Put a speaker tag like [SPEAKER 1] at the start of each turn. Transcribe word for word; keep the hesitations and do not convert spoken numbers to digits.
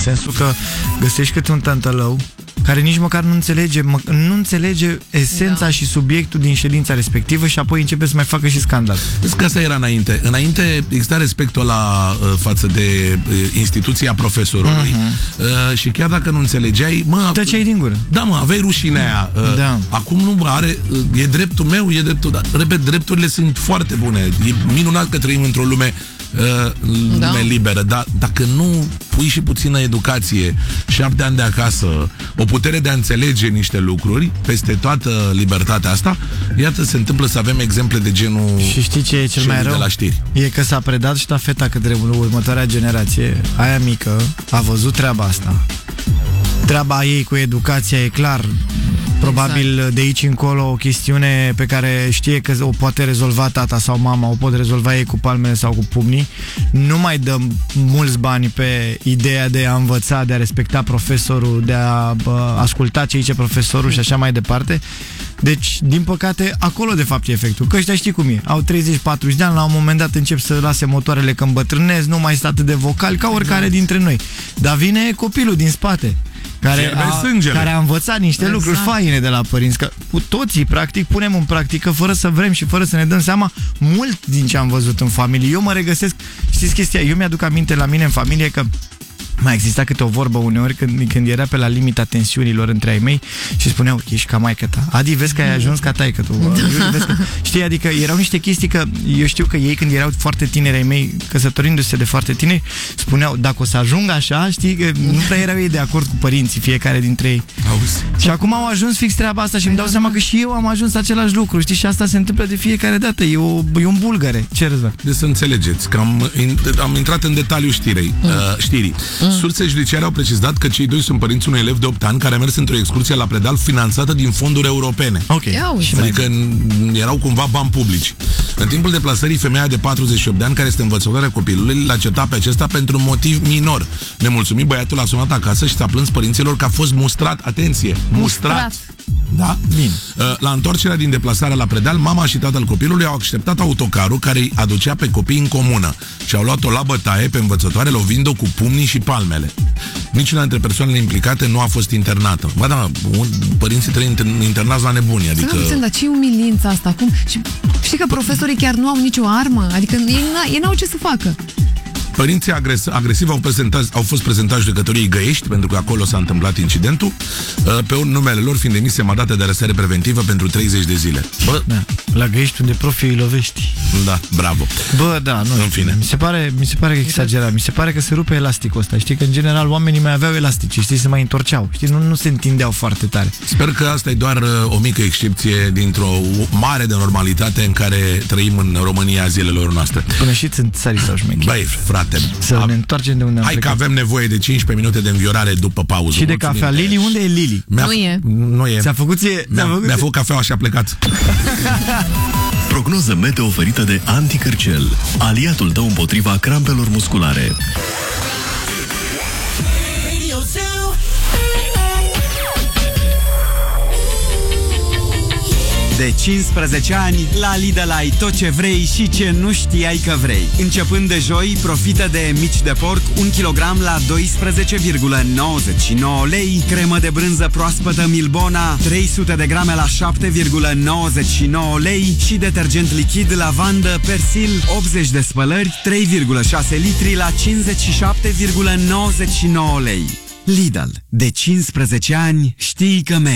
[SPEAKER 1] sensul că găsești câte un tântălău care nici măcar nu înțelege, mă, nu înțelege esența da. și subiectul din ședința respectivă și apoi începe să mai facă și scandal.
[SPEAKER 2] Vezi că asta era înainte. Înainte exista respectul la uh, față de uh, instituția profesorului. Uh-huh. Uh, și chiar dacă nu înțelegeai, mă...
[SPEAKER 1] Tăceai din gură.
[SPEAKER 2] Da, mă, aveai rușinea aia. Uh,
[SPEAKER 1] da.
[SPEAKER 2] Acum nu are... Uh, e dreptul meu, e dreptul... Dar, repet, drepturile sunt foarte bune. E minunat că trăim într-o lume uh, lume da. liberă. Dar dacă nu pui și puțină educație, șapte ani de acasă, o putere de a înțelege niște lucruri peste toată libertatea asta, iată, se întâmplă să avem exemple de genul.
[SPEAKER 1] Și știi ce e cel mai rău?
[SPEAKER 2] De la știri.
[SPEAKER 1] E că s-a predat ștafeta către următoarea generație. Aia mică a văzut treaba asta. Treaba ei cu educația e clar. Probabil exact. De aici încolo o chestiune pe care știe că o poate rezolva tata sau mama, o pot rezolva ei cu palmele sau cu pumnii. Nu mai dăm mulți bani pe ideea de a învăța, de a respecta profesorul, de a bă, asculta ce zice profesorul și așa mai departe. Deci, din păcate, acolo de fapt e efectul. Că ăștia știi cum e. Au treizeci patruzeci de ani, la un moment dat încep să lase motoarele că îmbătrânesc, nu mai sunt atât de vocali ca oricare dintre noi. Dar vine copilul din spate care a, care a învățat niște exact. lucruri faine de la părinți, că cu toții practic punem în practică fără să vrem și fără să ne dăm seama mult din ce am văzut în familie. Eu mă regăsesc, știți chestia, eu mi-aduc aminte la mine în familie că mai exista câte o vorbă uneori când, când era pe la limita tensiunilor între ai mei și spuneau, ești ca maică ta. Adi, vezi că ai ajuns ca taică tu. Vezi că... Știi, adică erau niște chestii că eu știu că ei când erau foarte tineri ai mei, căsătorindu-se de foarte tineri, spuneau, dacă o să ajung așa, știi, că nu prea erau ei de acord cu părinții, fiecare dintre ei. Auzi. Și acum au ajuns fix treaba asta și îmi dau seama că și eu am ajuns același lucru, știi, și asta se întâmplă de fiecare dată. E, o, e un bulgare. Ce răzva?
[SPEAKER 2] De să înțelegeți, că am, am intrat în detaliu știrei, mm. uh, știrii. Mm. Surse judiciare au precizat că cei doi sunt părinți unui elev de opt ani care a mers într-o excursie la Predal finanțată din fonduri europene.
[SPEAKER 1] Okay.
[SPEAKER 2] Adică erau cumva bani publici. În timpul deplasării, femeia de patruzeci și opt de ani, care este învățătoarea copilului, l-a certat pe acesta pentru un motiv minor. Nemulțumit, băiatul a sunat acasă și s-a plâns părinților că a fost mustrat. Atenție! Mustrat! mustrat. Da?
[SPEAKER 1] Bine.
[SPEAKER 2] La întoarcerea din deplasarea la Predeal, mama și tatăl copilului au așteptat autocarul care îi aducea pe copii în comună și au luat-o la bătaie pe învățătoare, lovind-o cu pumnii și palmele. Niciuna dintre persoanele implicate nu a fost internată. Ba da, părinții trei internați la nebuni. Adică...
[SPEAKER 3] Să dar ce umilință asta acum? Și știi că profesorii chiar nu au nicio armă? Adică ei n-au ce să facă.
[SPEAKER 2] Părinții agres agresivi au, au fost prezentați judecătoriei Găiești, pentru că acolo s-a întâmplat incidentul, pe numele lor fiind emise mandate de arestare preventivă pentru treizeci de zile.
[SPEAKER 1] Bă, da, la Găiești unde profii îi lovești.
[SPEAKER 2] Da, bravo.
[SPEAKER 1] Bă, da, nu.
[SPEAKER 2] În fine.
[SPEAKER 1] Mi se pare, mi se pare că exagerat. Mi se pare că se rupe elasticul ăsta. Știi că în general oamenii mai aveau elastici, știi, se mai întorceau. Știi, nu, nu se întindeau foarte tare.
[SPEAKER 2] Sper că asta e doar o mică excepție dintr-o mare de normalitate în care trăim în România zilelor noastre.
[SPEAKER 1] Până și sunt țării sau șmechi.
[SPEAKER 2] Băi, frate,
[SPEAKER 1] să a... ne întoarcem de unde am
[SPEAKER 2] Hai
[SPEAKER 1] plecat.
[SPEAKER 2] că avem nevoie de cincisprezece minute de înviorare după pauză.
[SPEAKER 1] Și de cafea. Lili, unde e Lili?
[SPEAKER 3] Nu e.
[SPEAKER 2] Nu e.
[SPEAKER 1] Ți-a făcut ție?
[SPEAKER 2] Mi-a
[SPEAKER 1] făcut,
[SPEAKER 2] mi făcut cafeaua și a plecat.
[SPEAKER 4] Prognoză meteo oferită de Anticârcel, aliatul tău împotriva crampelor musculare.
[SPEAKER 5] De cincisprezece ani, la Lidl ai tot ce vrei și ce nu știai că vrei. Începând de joi, profită de mici de porc, un kilogram la doisprezece virgulă nouăzeci și nouă lei, cremă de brânză proaspătă Milbona, trei sute de grame la șapte virgulă nouăzeci și nouă lei și detergent lichid lavandă Persil, optzeci de spălări, trei virgulă șase litri la cincizeci și șapte virgulă nouăzeci și nouă lei. Lidl, de cincisprezece ani, știi că mergi.